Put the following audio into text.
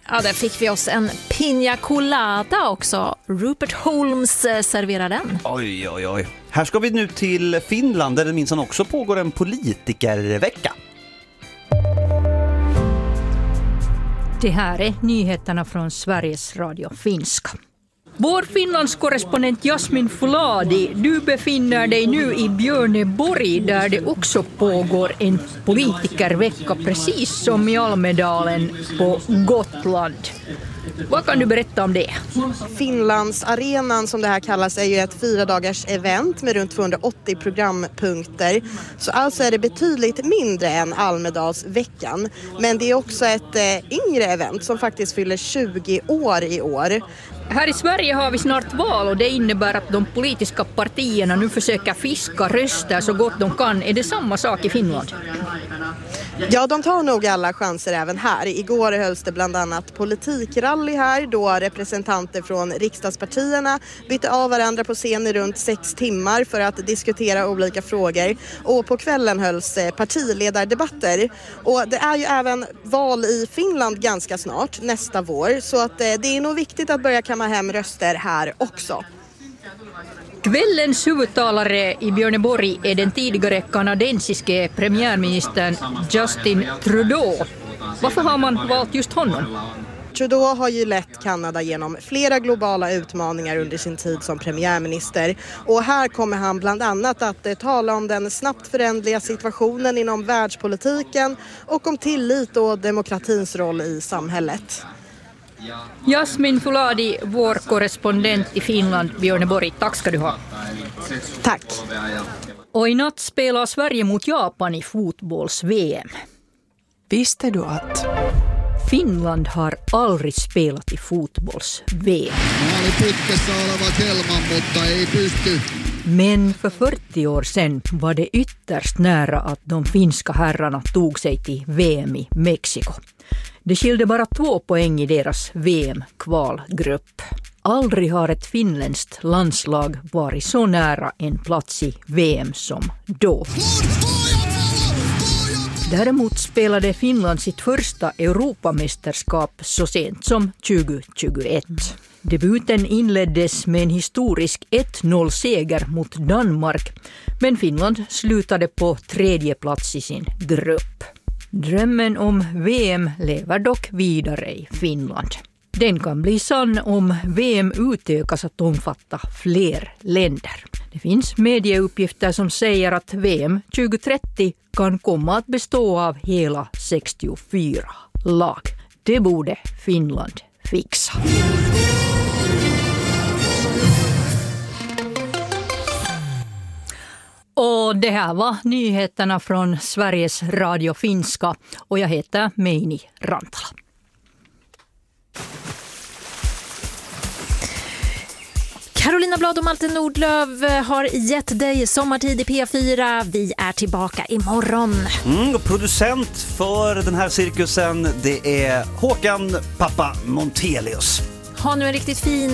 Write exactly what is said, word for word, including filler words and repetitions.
Ja, där fick vi oss en piña colada också. Rupert Holmes serverar den. Oj, oj, oj. Här ska vi nu till Finland där det minsann också pågår en politikervecka. Det här är nyheterna från Sveriges Radio Finska. Vår Finlandskorrespondent Jasmin Fuladi, du befinner dig nu i Björneborg där det också pågår en politikervecka precis som i Almedalen på Gotland. Vad kan du berätta om det? Finlandsarenan som det här kallas är ju ett fyra dagars event med runt tvåhundraåttio programpunkter. Så alltså är det betydligt mindre än Almedalsveckan. Men det är också ett eh, yngre event som faktiskt fyller tjugo år i år. Här i Sverige har vi snart val och det innebär att de politiska partierna nu försöker fiska röster så gott de kan. Är det samma sak i Finland? Ja, de tar nog alla chanser även här. Igår hölls det bland annat politikrally här då representanter från riksdagspartierna bytte av varandra på scen i runt sex timmar för att diskutera olika frågor. Och på kvällen hölls partiledardebatter. Och det är ju även val i Finland ganska snart, nästa vår. Så att det är nog viktigt att börja kamma hem röster här också. Kvällens huvudtalare i Björneborg är den tidigare kanadensiske premiärministern Justin Trudeau. Varför har man valt just honom? Trudeau har ju lett Kanada genom flera globala utmaningar under sin tid som premiärminister. Och här kommer han bland annat att eh, tala om den snabbt förändliga situationen inom världspolitiken och om tillit och demokratins roll i samhället. Jasmin Fuladi, vår korrespondent i Finland, Björneborg. Tack ska du ha. Tack. Och i natt spelar Sverige mot Japan i fotbolls-V M. Visste du att Finland har aldrig spelat i fotbolls-V M. Maaliputkessa oleva Kelman, mutta ei pysty. Men för fyrtio år sedan var det ytterst nära att de finska herrarna tog sig till V M i Mexiko. Det skilde bara två poäng i deras V M-kvalgrupp. Aldrig har ett finländskt landslag varit så nära en plats i V M som då. Däremot spelade Finland sitt första Europamästerskap så sent som tjugo tjugoett. Debuten inleddes med en historisk ett noll-seger mot Danmark, men Finland slutade på tredje plats i sin grupp. Drömmen om V M lever dock vidare i Finland. Den kan bli sann om V M utökas att omfatta fler länder. Det finns medieuppgifter som säger att V M tjugo trettio kan komma att bestå av hela sextiofyra lag. Det borde Finland fixa. Och det här var nyheterna från Sveriges Radio Finska och jag heter Meini Rantala. Carolina Blad och Malte Nordlöf har gett dig sommartid i P fyra. Vi är tillbaka imorgon. Mm, och producent för den här cirkusen, det är Håkan Pappa Montelius. Ha nu en riktigt fin